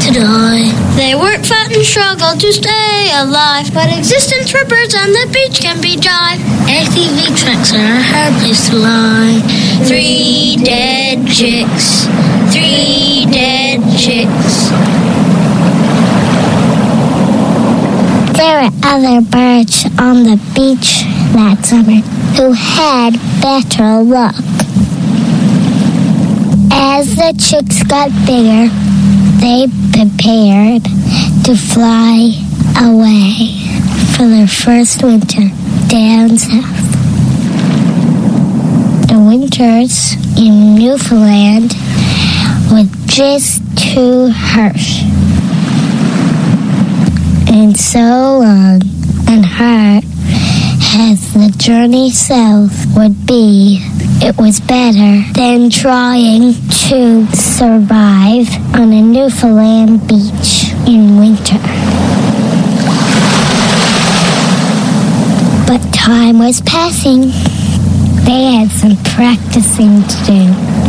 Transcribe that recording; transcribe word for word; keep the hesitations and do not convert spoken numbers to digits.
to die. They work, fight, and struggle to stay alive, but existence for birds on the beach can be dry. A T V tracks are a hard place to lie. Three dead chicks, three dead chicks. There were other birds on the beach that summer who had better luck. As the chicks got bigger, they prepared to fly away for their first winter down south. The winters in Newfoundland were just too harsh and so long and hard as the journey south would be. It was better than trying to survive on a Newfoundland beach in winter. But time was passing. They had some practicing to do.